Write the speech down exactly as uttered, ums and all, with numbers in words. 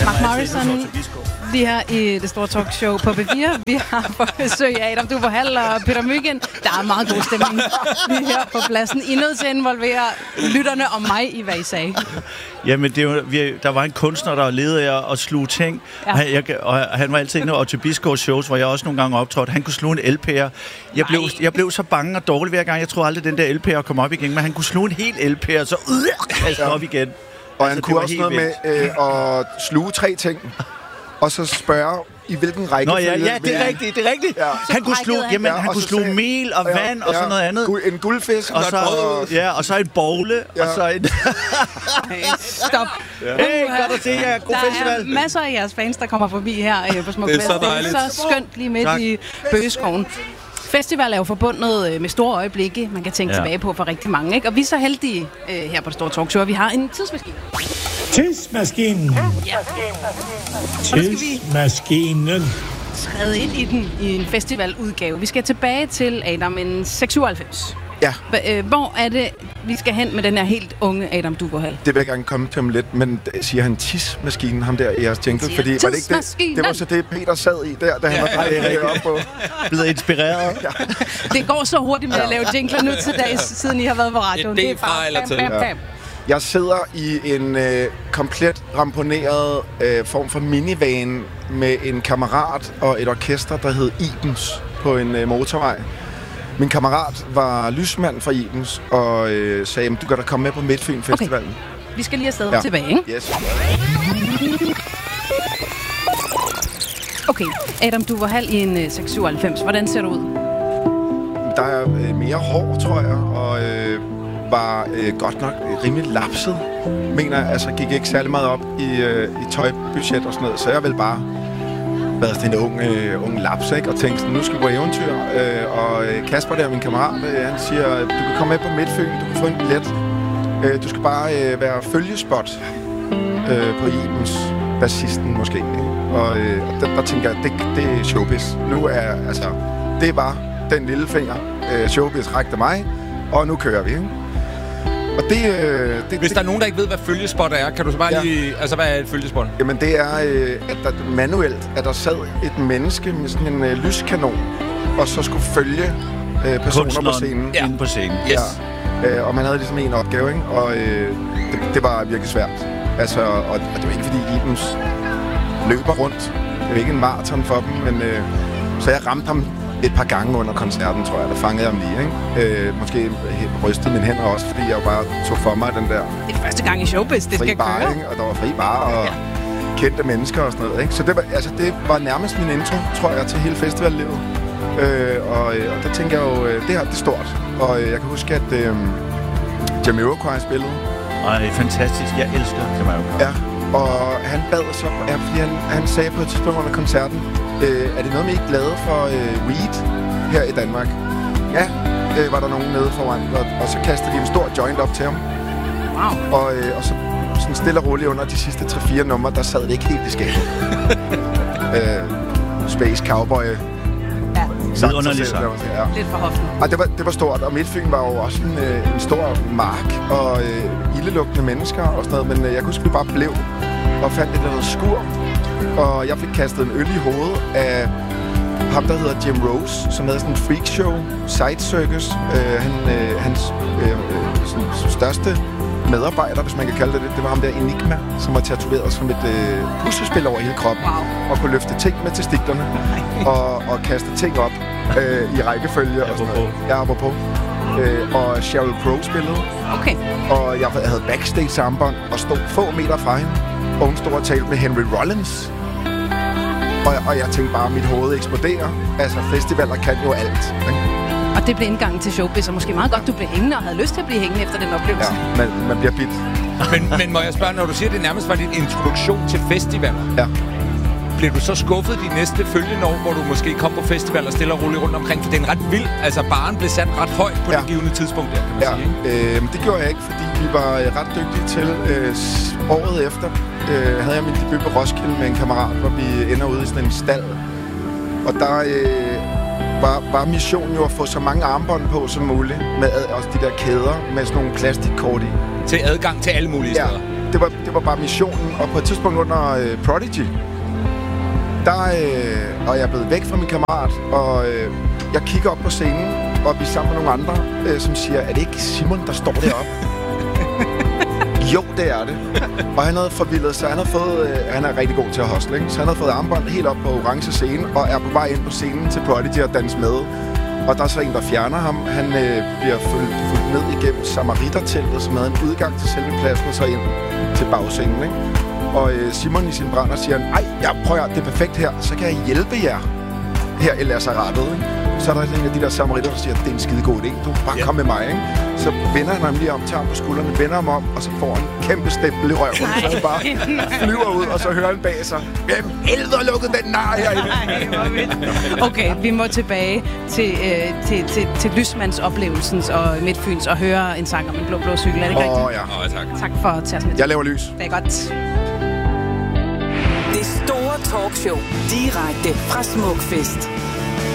Mark Morrison, lige her i det store talkshow på B fire. Vi har på besøg af Adam Duvohal og Peter Mygind. Der er meget god stemning lige her på pladsen. I er nødt til at involvere lytterne og mig i, hvad I sagde. Jamen, det var, vi, der var en kunstner, der levede af at sluge ting. Ja. Og, han, jeg, og han var altid inde og til Bisgaard shows, hvor jeg også nogle gange optrådte. Han kunne sluge en L P'er. Jeg blev, jeg blev så bange og dårlig hver gang. Jeg troede aldrig, den der L P'er kom op igen. Men han kunne sluge en hel L P'er, så øh, altså, op igen. Og han altså, kunne også noget vildt. med øh, at sluge tre ting, og så spørge, i hvilken rækkefølge... Nå ja, ja, det er rigtigt, det er rigtigt. Ja. Han kunne sluge, jamen, ja, han kunne sluge mel og ja, vand ja, og sådan noget andet. En guldfisk. Og så, og, ja, og så en bogle, ja. og så en... Stop. Ja. Hey, godt at se jer. God der festival. Der er masser af jeres fans, der kommer forbi her øh, på Smuk Fest. Det er så dejligt. Det er så skønt lige midt tak. i Bøgeskoven. Festival er jo forbundet med store øjeblikke, man kan tænke ja. tilbage på for rigtig mange, ikke? Og vi er så heldige øh, her på det store talkshow, at vi har en tidsmaskine. Tidsmaskinen. Ja. Tidsmaskinen. Træde ind i den i en festivaludgave. Vi skal tilbage til Adam en seksoghalvfems. Ja. Hvor er det, vi skal hen med den her helt unge Adam Duvohal? Det vil jeg gerne komme til om lidt, men siger han tidsmaskinen, ham der i jeres jingle? Fordi var det ikke det? Det var så det, Peter sad i der, da han var drejet op på. Blevet inspireret. Ja. Det går så hurtigt med at lave jingler nu til dags, siden I har været på radioen. Det er fra eller til. Ja. Jeg sidder i en øh, komplet ramponeret øh, form for minivan med en kammerat og et orkester, der hed Ibens, på en øh, motorvej. Min kammerat var lysmand fra Ibens og øh, sagde, du kan da komme med på Midtfyn Festivalen. Okay. Vi skal lige afsted ja. tilbage, ikke? Yes. Okay, Adam Duvohal i en øh, seksoghalvfems. Hvordan ser du ud? Der er øh, mere hår, tror jeg, og øh, var øh, godt nok rimelig lapset. Mener jeg, altså gik ikke særlig meget op i, øh, i tøjbudget og sådan noget, så jeg vil bare været sådan en ung, øh, ung laps, ikke? Og tænkte sådan, nu skal vi på eventyr. Øh, og Kasper der, min kammerat, øh, han siger, du kan komme med på Midtfyn, du kan få en billet. Øh, du skal bare øh, være følgespot øh, på Ibens, bassisten måske. Ikke? Og, øh, og der, der tænker jeg, det, det er showbiz. Nu er, altså, det var den lille finger, øh, showbiz rakte mig, og nu kører vi, ikke? Og det, øh, det, Hvis det, der er nogen, der ikke ved, hvad følgespot er, kan du så bare ja. lige... Altså, hvad er et følgespot? Jamen, det er, øh, at der manuelt, at der sad et menneske med sådan en øh, lyskanon, og så skulle følge øh, personer på scenen. Ja. Inde på scenen. Yes. Ja. Øh, og man havde ligesom en opgave, ikke? Og øh, det, det var virkelig svært. Altså, og, og det var ikke, fordi Ibens løber rundt. Det var ikke en maraton for dem, men... Øh, så jeg ramte ham et par gange under koncerten, tror jeg, der fangede ham lige, ikke? Øh, måske rystede mine hænder også, fordi jeg bare tog for mig den der... Det er første gang i showbiz, det skal bar, køre. Ikke? Og der var fri bar og ja. kendte mennesker og sådan noget, ikke? Så det var, altså, det var nærmest min intro, tror jeg, til hele festivallivet. Øh, og, og der tænker jeg jo, det her, det er stort. Og jeg kan huske, at øh, Jamiroquai spillede. Ej, fantastisk. Jeg elsker Jamiroquai. Ja, og han bad så, ja, fordi han, han sagde på et tidspunkt under koncerten, Øh, er det noget, vi ikke glade for øh, weed her i Danmark? Ja, øh, var der nogen nede foran, og, og så kastede de en stor joint op til ham. Wow. Og, øh, og så sådan stille og roligt under de sidste tre fire numre, der sad det ikke helt i skabet. øh, Space Cowboy. Ja. Vidunderlig sang. Ja. Lidt for hoften. Og det var, det var stort, og Midtfyn var jo også en, øh, en stor mark, og øh, ildelugtende mennesker og sådan noget, men øh, jeg kunne huske, vi bare blev og fandt et eller andet skur. Og jeg fik kastet en øl i hovedet af ham, der hedder Jim Rose, som havde sådan en freakshow, Side Circus. Øh, han, øh, hans øh, øh, største medarbejder, hvis man kan kalde det det, det var ham der Enigma, som var tatoveret som et øh, puslespil over hele kroppen. Wow. Og kunne løfte ting med testiklerne og, og kaste ting op øh, i rækkefølge. Ja, og sådan noget. Ja, apropos. Øh, og Sheryl Crow spillede. Okay. Og jeg havde backstage armbånd og stod få meter fra hende. Og hun stod og talte med Henry Rollins. Og, og jeg tænkte bare, at mit hoved eksploderer. Altså, festivaler kan jo alt. Ikke? Og det blev indgangen til showbiz, og måske meget godt, du blev hængende og havde lyst til at blive hængende efter den oplevelse. Ja, man, man bliver bit. men, men må jeg spørge, når du siger, at det nærmest var din introduktion til festivaler? Ja. Bliver du så skuffet de næste følgende år, hvor du måske kom på festivaler stille og roligt rundt omkring? For det er en ret vild... Altså, baren blev sat ret højt på ja. det givende tidspunkt der, kan man ja. sige, ikke? Øh, det gjorde jeg ikke, fordi vi var ret dygtige til. Øh, året efter øh, havde jeg min debut på Roskilde med en kammerat, hvor vi ender ude i sådan en stald. Og der øh, var, var missionen jo at få så mange armbånd på som muligt. Med også de der kæder med sådan nogle plastikkort i. Til adgang til alle mulige ja. steder. det, var, det var bare missionen. Og på et tidspunkt under øh, Prodigy, der øh, og jeg er blevet væk fra min kammerat, og øh, jeg kigger op på scenen, og vi er sammen med nogle andre, øh, som siger, er det ikke Simon, der står deroppe? Jo, det er det. Og han havde forvildet, så han havde fået, øh, han er rigtig god til at hostle, ikke? Så han havde fået armbånd helt op på orange scene, og er på vej ind på scenen til Prodigy og danse med. Og der er så en, der fjerner ham. Han øh, bliver fulgt, fulgt ned igennem Samariterteltet, som havde en udgang til selve pladsen, og så ind til bagscenen, ikke? Og øh, Simon i sin brænder siger, ej, jeg prøver, det er perfekt her, så kan jeg hjælpe jer her i lazarettet, ikke? Så er der en af de der samariter, der siger, det er en skide god idé, du bare kom med mig, ikke? Så vender han ham lige om, tager ham på skuldrene, vender ham om, og så får han en kæmpe stempel i røven, så han bare flyver ud, og så hører han bag sig, hvem helvede lukket den nar herinde? Okay, vi må tilbage til, øh, til, til, til Lysmandsoplevelsens og Midtfyns og høre en sang om en blå, blå cykel, er det ikke Åh, rigtigt? ja. Åh, tak. Tak for at tage sådan et. Jeg laver lys. Det er godt. Det store talkshow direkte fra Smukfest.